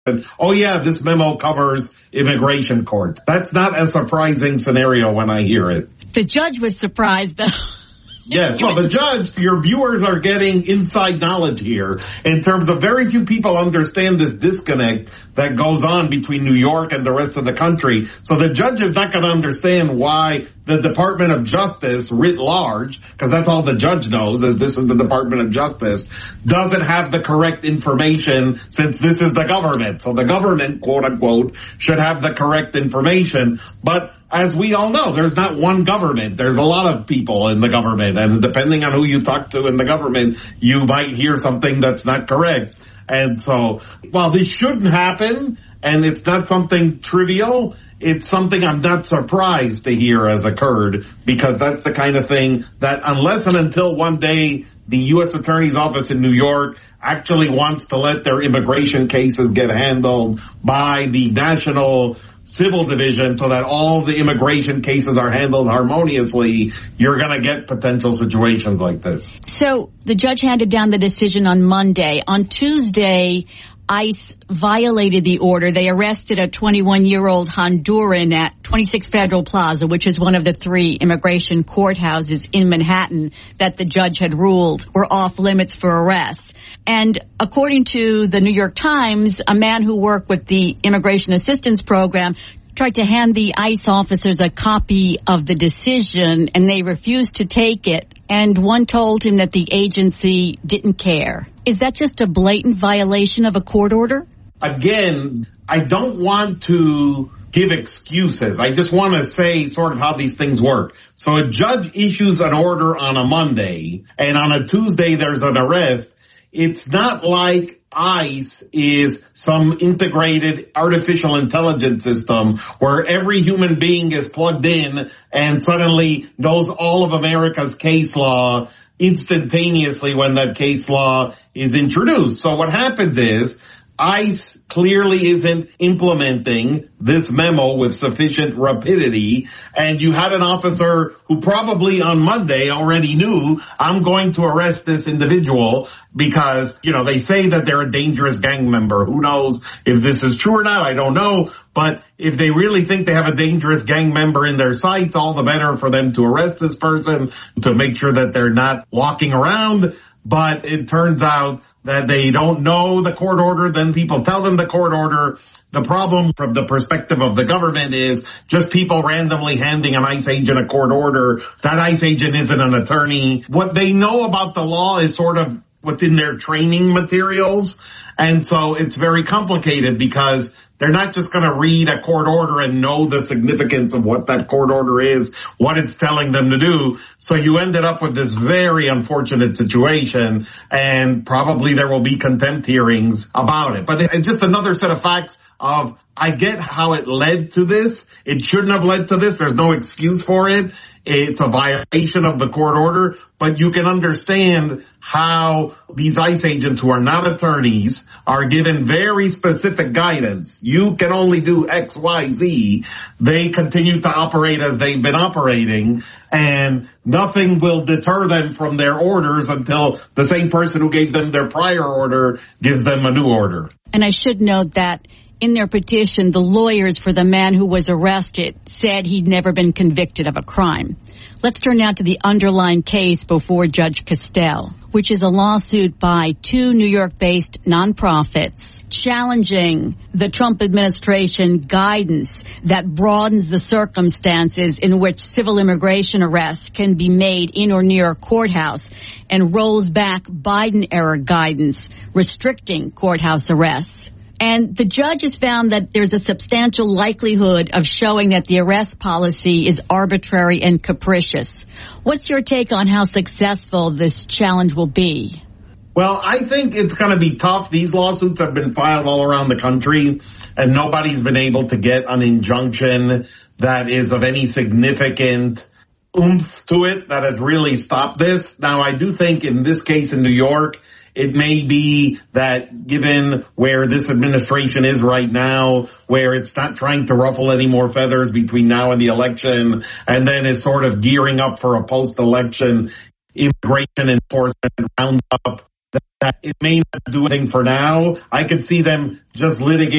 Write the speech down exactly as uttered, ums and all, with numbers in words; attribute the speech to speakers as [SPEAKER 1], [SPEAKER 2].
[SPEAKER 1] oh yeah, this memo covers immigration courts. That's not a surprising scenario when I hear it.
[SPEAKER 2] The judge was surprised, though.
[SPEAKER 1] Yes, well, the judge, your viewers are getting inside knowledge here in terms of very few people understand this disconnect that goes on between New York and the rest of the country. So the judge is not going to understand why the Department of Justice writ large, because that's all the judge knows, is this is the Department of Justice, doesn't have the correct information since this is the government. So the government, quote unquote, should have the correct information. But as we all know, there's not one government. There's a lot of people in the government. And depending on who you talk to in the government, you might hear something that's not correct. And so, while this shouldn't happen, and it's not something trivial, it's something I'm not surprised to hear has occurred, because that's the kind of thing that unless and until one day the U S Attorney's Office in New York actually wants to let their immigration cases get handled by the National Civil Division so that all the immigration cases are handled harmoniously, you're going to get potential situations like this.
[SPEAKER 2] So the judge handed down the decision on Monday. On Tuesday, ICE violated the order. They arrested a twenty-one-year-old Honduran at twenty-six Federal Plaza, which is one of the three immigration courthouses in Manhattan that the judge had ruled were off limits for arrest. And according to the New York Times, a man who worked with the Immigration Assistance Program tried to hand the ICE officers a copy of the decision, and they refused to take it. And one told him that the agency didn't care. Is that just a blatant violation of a court order?
[SPEAKER 1] Again, I don't want to give excuses. I just want to say sort of how these things work. So a judge issues an order on a Monday, and on a Tuesday there's an arrest. It's not like ICE is some integrated artificial intelligence system where every human being is plugged in and suddenly knows all of America's case law instantaneously when that case law is introduced. So what happens is ICE clearly isn't implementing this memo with sufficient rapidity, and you had an officer who probably on Monday already knew, I'm going to arrest this individual because, you know, they say that they're a dangerous gang member. Who knows if this is true or not? I don't know. But if they really think they have a dangerous gang member in their sights, all the better for them to arrest this person to make sure that they're not walking around. But it turns out that they don't know the court order, then people tell them the court order. The problem from the perspective of the government is just people randomly handing an ICE agent a court order. That ICE agent isn't an attorney. What they know about the law is sort of what's in their training materials. And so it's very complicated because they're not just going to read a court order and know the significance of what that court order is, what it's telling them to do. So you ended up with this very unfortunate situation, and probably there will be contempt hearings about it. But it's just another set of facts of, I get how it led to this. It shouldn't have led to this. There's no excuse for it. It's a violation of the court order, but you can understand how these ICE agents who are not attorneys are given very specific guidance. You can only do X, Y, Z. They continue to operate as they've been operating, and nothing will deter them from their orders until the same person who gave them their prior order gives them a new order.
[SPEAKER 2] And I should note that in their petition, the lawyers for the man who was arrested said he'd never been convicted of a crime. Let's turn now to the underlying case before Judge Castell, which is a lawsuit by two New York-based nonprofits challenging the Trump administration guidance that broadens the circumstances in which civil immigration arrests can be made in or near a courthouse and rolls back Biden-era guidance restricting courthouse arrests. And the judge has found that there's a substantial likelihood of showing that the arrest policy is arbitrary and capricious. What's your take on how successful this challenge will be?
[SPEAKER 1] Well, I think it's going to be tough. These lawsuits have been filed all around the country, and nobody's been able to get an injunction that is of any significant oomph to it that has really stopped this. Now, I do think in this case in New York, it may be that given where this administration is right now, where it's not trying to ruffle any more feathers between now and the election, and then is sort of gearing up for a post-election immigration enforcement roundup, that it may not do anything for now. I could see them just litigating